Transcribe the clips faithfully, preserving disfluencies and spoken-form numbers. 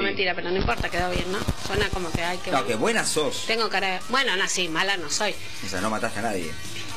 mentira, pero no importa, quedó bien, ¿no? Suena como que hay que... No, que buena sos. Tengo cara de... Bueno, no, sí, mala no soy. O sea, no mataste a nadie.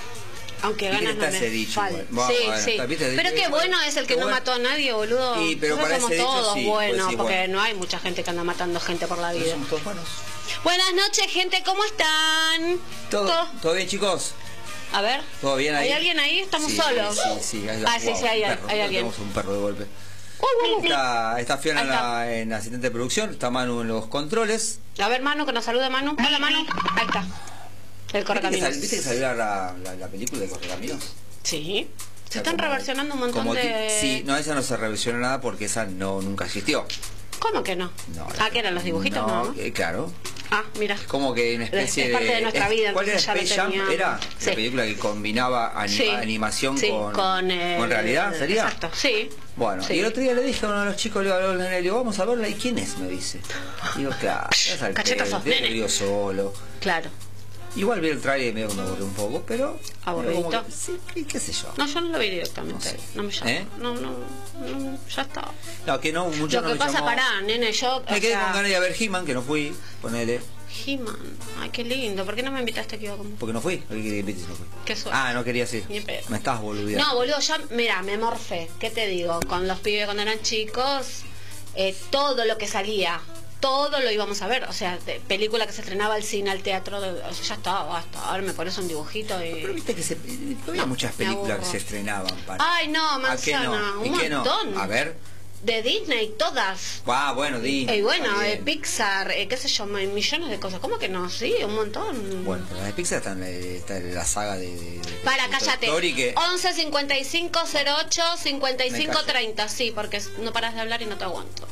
Aunque ganas no me dicho, faltan. bueno, Sí, bueno, sí. ¿viste? Pero qué bueno es el que no bueno. mató a nadie, boludo. Sí, pero nosotros para somos ese dicho, todos sí, buenos, pues sí, porque bueno. no hay mucha gente que anda matando gente por la Pero vida. somos todos buenos. Buenas noches, gente, ¿cómo están? ¿Todo, ¿Todo? ¿todo bien, chicos? A ver. ¿Todo bien ahí? ¿Hay alguien ahí? ¿Estamos sí, solos? Sí, sí. Hay, ah, sí, wow, sí, hay, perro. hay alguien. Tenemos un perro de golpe. Uh, uh, uh. Está, está Fiona Ahí en, está. la, en asistente de producción, está Manu en los controles. A ver, Manu, que nos salude, Manu. Hola, Manu. Ahí está. El ¿Viste que, correcaminos. sal, ¿Viste que salió la, la, la película de Correcaminos? Sí. O Se sea, están como- reversionando un montón como ti- de... Sí, no, esa no se reversiona nada porque esa no nunca existió. ¿Cómo que no? No, ah, que eran los dibujitos, ¿no? no, eh, claro. Ah, mira. Es como que una especie Es parte de nuestra es- vida, ¿Cuál era? entonces ya Space lo Jam teníamos. era Sí. la película que combinaba ani- Sí. animación Sí, con, con, eh, con realidad, ¿sería? Exacto, sí. Bueno, Sí. y el otro día le dije a uno de los chicos, le habló al nene, le digo, vamos a verla, ¿y quién es? Me dice. Digo, claro, es al Cachetazos, pedo, nene. te digo solo. Claro. Igual vi el trailer y medio que me aburrió un poco, pero... ¿Aburridito? pero como que- sí, qué, qué sé yo. No, yo no lo vi directamente. No sé. No me llama. ¿Eh? No, no, no, ya está. No, que no, mucho Lo no que me pasa, llamó. pará, nene, yo... Me o quedé sea, con ganas de ir a ver He-Man, que no fui, ponele, He-Man. Ay, qué lindo. ¿Por qué no me invitaste que iba con... porque no fui. ¿Por qué quería invitar si no fui? Qué suerte. Ah, no querías ir. Ni pedo. Me estabas boludeando. No, boludo, ya, mira, me morfé. ¿Qué te digo? Con los pibes cuando eran chicos, eh, todo lo que salía, todo lo íbamos a ver. O sea, de película que se estrenaba al cine, al teatro, de- o sea, ya está, basta. Ahora me pones un dibujito Pero y... viste que se, no había No, muchas me películas que aburro. se estrenaban para... Ay, no, ¿A qué manzana, no? un ¿Y qué no? montón. A ver. De Disney, todas. Ah, bueno, Disney. Y bueno, está eh, bien. Pixar, eh, qué sé yo, mi- millones de cosas. ¿Cómo que no? Sí, un montón. Bueno, pero las de Pixar están eh, está en la saga de... de- de- Para, de cállate. Toy Story que... once cincuenta y cinco cero ocho cincuenta y cinco Me callo. treinta, sí, porque no paras de hablar y no te aguanto.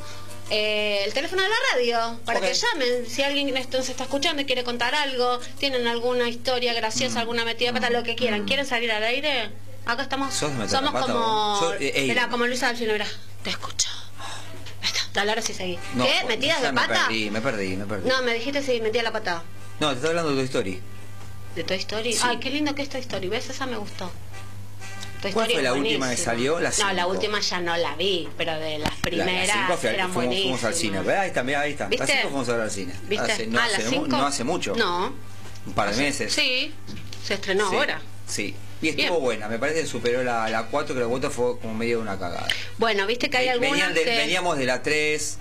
Eh, el teléfono de la radio, para Ok. que llamen. Si alguien esto se está escuchando y quiere contar algo, tienen alguna historia graciosa, Mm. alguna metida de pata, lo que quieran. ¿Quieren salir al aire? Acá estamos. ¿Sos de meter Somos la pata como. vos? Sos- eh, ey. Mirá, como Luisa Alfino, mirá. Te escucho. Ahí está, dale, ahora sí seguí. No, ¿Qué? ¿Metidas ya de me pata? perdí, me perdí, me perdí. No, me dijiste si metía la pata. No, te estoy hablando de Toy Story. ¿De Toy Story? Sí. Ay, qué lindo que es Toy Story. ¿Ves? Esa me gustó. Toy ¿Cuál Story fue es la última que buenísima. salió? La No, la cinco. última ya no la vi, pero de las La- primeras la cinco fui al- eran fuimos, buenísimas. fuimos al cine. ¿Ves? Ahí está, mirá, ahí está. ¿Viste? La cinco fuimos a ver al cine. ¿Viste? Hace, no, ah, hace, la mu- cinco. no hace mucho. No. Un par de meses. Sí, se estrenó Sí, ahora. Sí. Y estuvo Bien. buena. Me parece que superó la, la cuatro, que la cuatro fue como medio una cagada. Bueno, viste que hay algunas Venían de- que... Veníamos de la tres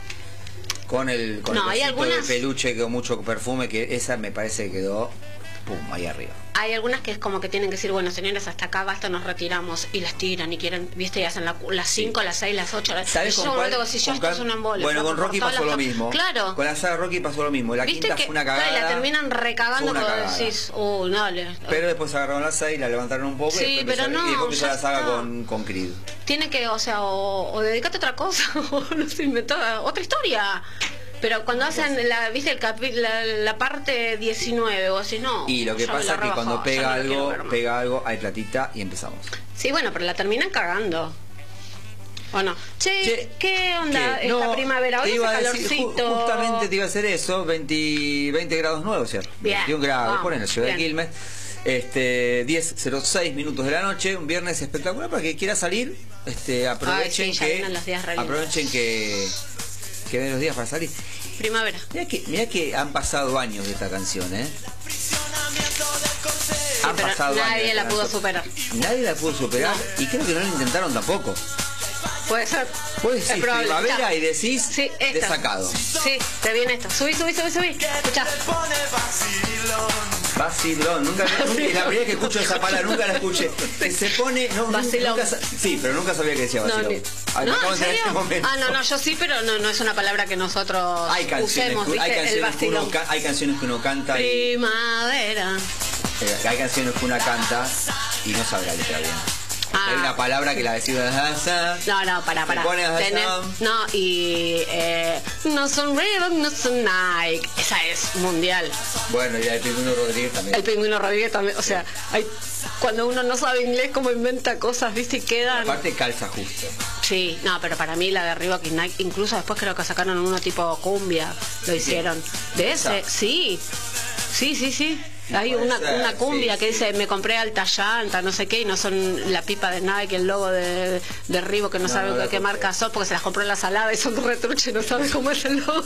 con el, con No, el hay cosito algunas- de peluche con mucho perfume, que esa me parece que quedó pum, ahí arriba. Hay algunas que es como que tienen que decir, bueno, señores, hasta acá basta, nos retiramos. Y las tiran y quieren, viste, y hacen la, las cinco, las seis, las ocho. Las... ¿Sabes Yo con un cuál? momento que si yo Con esto es cuál? un embole. Bueno, flaco, con por Rocky todas pasó las lo cam- mismo. Claro. Con la saga Rocky pasó lo mismo. La Viste quinta que fue una claro, cagada. y la terminan recagando Fue una porque cagada. decís, uy, dale. Pero después agarraron la seis, la levantaron un poco Sí, y después pero empezó, no, y después empezó ya la saga está. con, con Creed. Tiene que, o sea, o, o dedicate a otra cosa, o no sé, inventar otra historia. Pero cuando hacen, la, viste, el capi, la, la parte diecinueve, o así, no. Y lo que ya me pasa la es que cuando rebajó, pega ya no lo quiero algo, ver más. pega algo, hay platita y empezamos. Sí, bueno, pero la terminan cagando. ¿O no? Che, Che, ¿qué onda ¿qué? esta No, primavera? Hoy te iba hace a decir, ju- calorcito. justamente te iba a hacer eso, veinte, veinte grados nuevos, o sea, Bien, veintiún grados, vamos, por en la ciudad bien. de Quilmes. Este, diez cero seis minutos de la noche, un viernes espectacular para que quiera salir, este, aprovechen Ay, sí, ya que vienen los días re lindos. aprovechen que que ven los días para salir. Primavera. Mirá que, mirá que han pasado años de esta canción, ¿eh? Han Pero pasado años de nadie esta la pudo canción. superar. Nadie la pudo superar y creo que no lo intentaron tampoco. Puede ser. Puedes Es decir probable. primavera Ya. y decís Sí, esta. desacado. Sí, te viene esta. Subí, subí, subí, subí. Escuchá. Vacilón, nunca, nunca, la primera vez que escucho esa palabra, nunca la escuché. Que se pone, no, Vacilón. nunca sa- sí, pero nunca sabía que decía No, vacilón. ni- Ay, me no, acabo ¿en de enterar en serio? este momento. Ah, no, no, yo sí, pero no, no es una palabra que nosotros Hay canciones, usemos, que- ¿viste? hay El canciones que uno, vacilón. ca- hay canciones que uno canta y Primavera. eh, hay canciones que uno canta y no sabe la letra bien. Ah. Hay una palabra que la decís No, no, para, para. Te pones a Tenés- no, y eh, no son Reebok, no son Nike. Esa es mundial. Bueno, y la de Pingüino Rodríguez también. El Pingüino Rodríguez también, o sea, hay, cuando uno no sabe inglés, como inventa cosas, ¿viste? Y quedan... Aparte calza justo. Sí, no, pero para mí la de Reebok y Nike, incluso después creo que sacaron uno tipo cumbia, lo hicieron. ¿De ese? ¿Esa? Sí, sí, sí, sí. Hay Puede una, ser, una cumbia sí, que sí. dice, me compré alta llanta, no sé qué, y no son la pipa de Nike, el logo de, de Reebok, que no, No, sabe no la qué compré. marca son, porque se las compró en la salada y son retruches, no sabe cómo es el logo.